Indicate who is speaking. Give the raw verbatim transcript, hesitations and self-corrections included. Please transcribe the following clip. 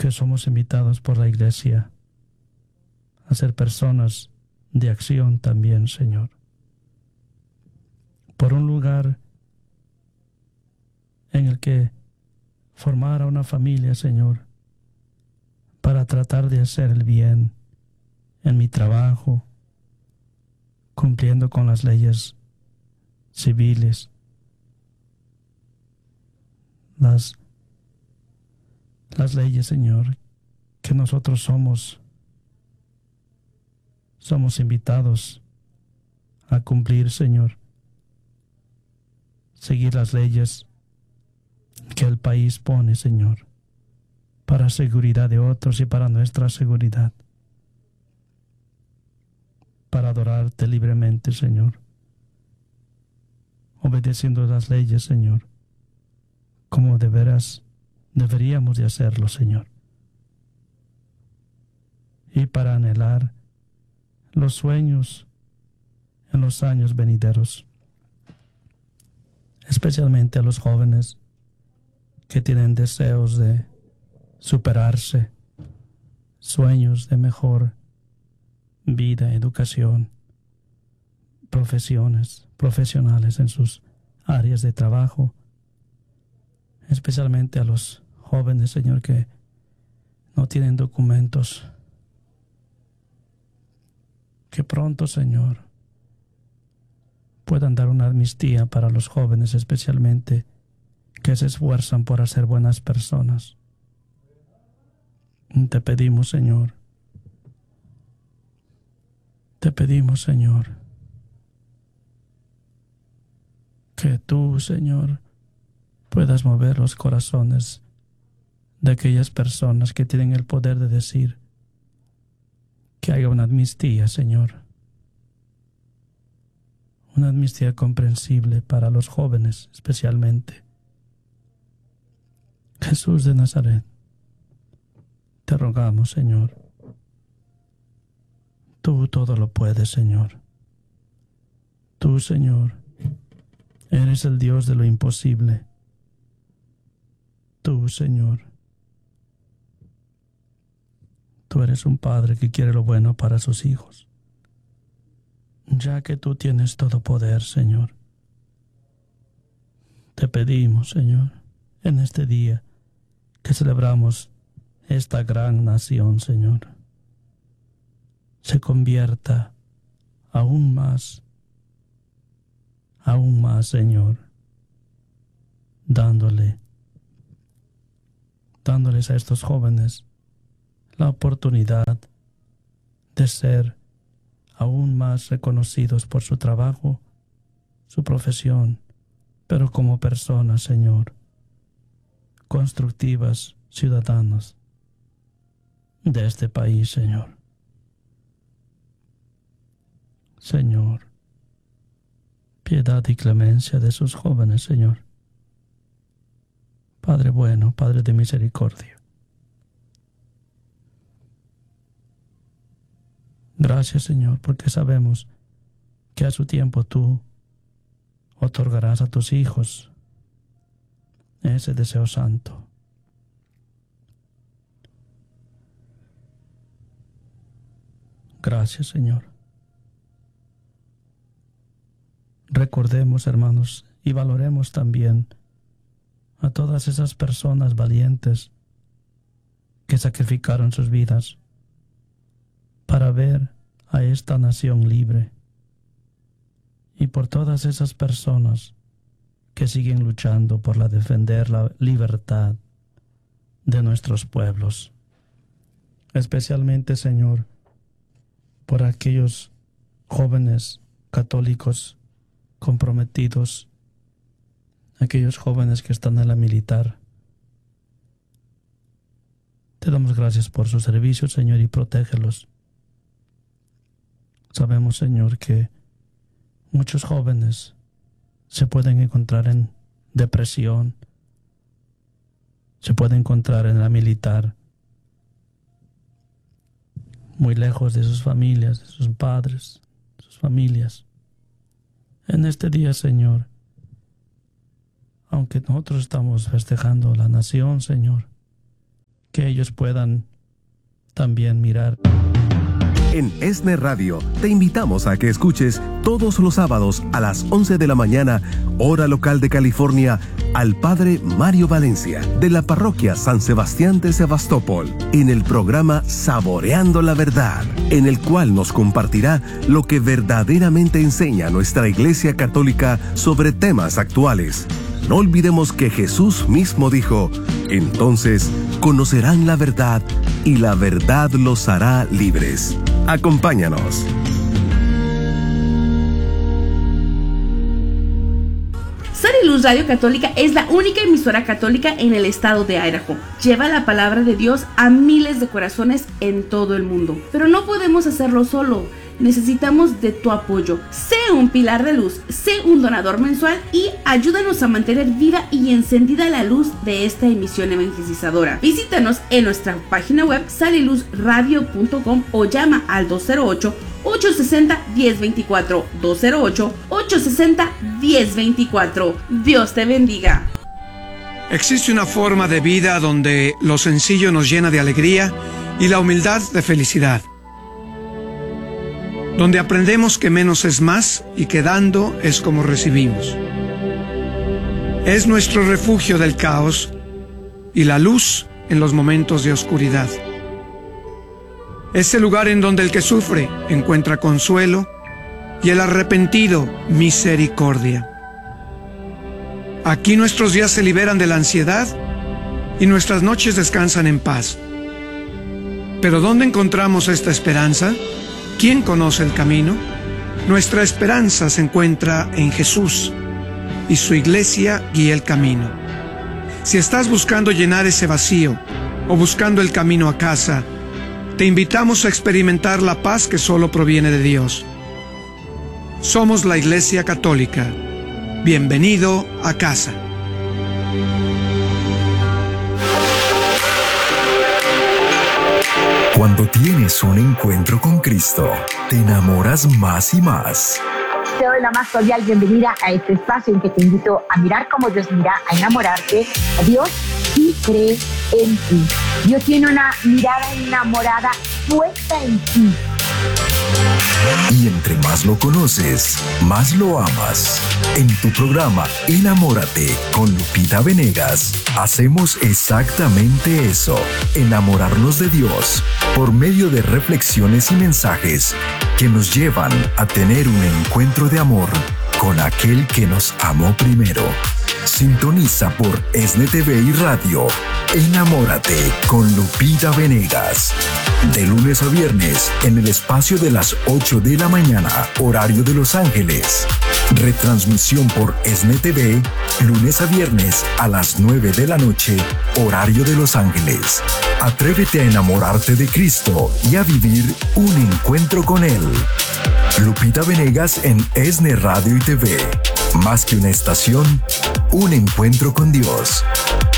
Speaker 1: que somos invitados por la Iglesia a ser personas de acción también, Señor. Por un lugar en el que formar a una familia, Señor, para tratar de hacer el bien en mi trabajo, cumpliendo con las leyes civiles, las, las leyes, Señor, que nosotros somos, somos invitados a cumplir, Señor. Seguir las leyes que el país pone, Señor, para seguridad de otros y para nuestra seguridad, para adorarte libremente, Señor, obedeciendo las leyes, Señor, como de veras deberíamos de hacerlo, Señor, y para anhelar los sueños en los años venideros, especialmente a los jóvenes que tienen deseos de superarse, sueños de mejor vida, educación, profesiones, profesionales en sus áreas de trabajo, especialmente a los jóvenes, Señor, que no tienen documentos. Que pronto, Señor, puedan dar una amnistía para los jóvenes, especialmente que se esfuerzan por hacer buenas personas. Te pedimos, Señor, te pedimos, Señor, que tú, Señor, puedas mover los corazones de aquellas personas que tienen el poder de decir que haya una amnistía, Señor, una amnistía comprensible para los jóvenes, especialmente. Jesús de Nazaret, te rogamos, Señor, tú todo lo puedes, Señor. Tú, Señor, eres el Dios de lo imposible. Tú, Señor, tú eres un Padre que quiere lo bueno para sus hijos. Ya que tú tienes todo poder, Señor, te pedimos, Señor, en este día que celebramos esta gran nación, Señor, se convierta aún más, aún más, Señor, dándole, dándoles a estos jóvenes la oportunidad de ser aún más reconocidos por su trabajo, su profesión, pero como personas, Señor, constructivas, ciudadanos de este país, Señor. Señor, piedad y clemencia de sus jóvenes, Señor. Padre bueno, Padre de misericordia. Gracias, Señor, porque sabemos que a su tiempo tú otorgarás a tus hijos ese deseo santo. Gracias, Señor. Recordemos, hermanos, y valoremos también a todas esas personas valientes que sacrificaron sus vidas para ver a esta nación libre, y por todas esas personas que siguen luchando por la defender la libertad de nuestros pueblos. Especialmente, Señor, por aquellos jóvenes católicos comprometidos, aquellos jóvenes que están en la militar. Te damos gracias por su servicio, Señor, y protégelos. Sabemos, Señor, que muchos jóvenes se pueden encontrar en depresión, se pueden encontrar en la militar, muy lejos de sus familias, de sus padres, sus familias. En este día, Señor, aunque nosotros estamos festejando la nación, Señor, que ellos puedan también mirar.
Speaker 2: En ESNE Radio te invitamos a que escuches todos los sábados a las once de la mañana, hora local de California, al Padre Mario Valencia, de la Parroquia San Sebastián de Sebastopol, en el programa Saboreando la Verdad, en el cual nos compartirá lo que verdaderamente enseña nuestra Iglesia Católica sobre temas actuales. No olvidemos que Jesús mismo dijo: entonces conocerán la verdad y la verdad los hará libres. Acompáñanos.
Speaker 3: Sal y Luz Radio Católica es la única emisora católica en el estado de Idaho. Lleva la palabra de Dios a miles de corazones en todo el mundo. Pero no podemos hacerlo solo. Necesitamos de tu apoyo. Sé un pilar de luz, sé un donador mensual y ayúdanos a mantener viva y encendida la luz de esta emisión evangelizadora. Visítanos en nuestra página web sal y luz radio punto com o llama al dos cero ocho, ocho seis cero, uno cero dos cuatro, dos cero ocho, ocho seis cero, uno cero dos cuatro. Dios te bendiga.
Speaker 4: Existe una forma de vida donde lo sencillo nos llena de alegría y la humildad de felicidad, donde aprendemos que menos es más y que dando es como recibimos. Es nuestro refugio del caos y la luz en los momentos de oscuridad. Es el lugar en donde el que sufre encuentra consuelo y el arrepentido misericordia. Aquí nuestros días se liberan de la ansiedad y nuestras noches descansan en paz. ¿Pero dónde encontramos esta esperanza? ¿Quién conoce el camino? Nuestra esperanza se encuentra en Jesús y su iglesia guía el camino. Si estás buscando llenar ese vacío o buscando el camino a casa, te invitamos a experimentar la paz que solo proviene de Dios. Somos la Iglesia Católica. Bienvenido a casa.
Speaker 5: Cuando tienes un encuentro con Cristo, te enamoras más y más.
Speaker 6: Te doy la más cordial bienvenida a este espacio en que te invito a mirar como Dios mira, a enamorarte a Dios y cree en ti. Dios tiene una mirada enamorada puesta en ti.
Speaker 5: Y entre más lo conoces, más lo amas. En tu programa Enamórate con Lupita Venegas, hacemos exactamente eso, enamorarnos de Dios, por medio de reflexiones y mensajes que nos llevan a tener un encuentro de amor con aquel que nos amó primero. Sintoniza por ESNE T V y Radio. Enamórate con Lupita Venegas. De lunes a viernes en el espacio de las ocho de la mañana, horario de Los Ángeles. Retransmisión por ESNE T V, lunes a viernes a las nueve de la noche, horario de Los Ángeles. Atrévete a enamorarte de Cristo y a vivir un encuentro con Él. Lupita Venegas en ESNE Radio y T V. Más que una estación, un encuentro con Dios.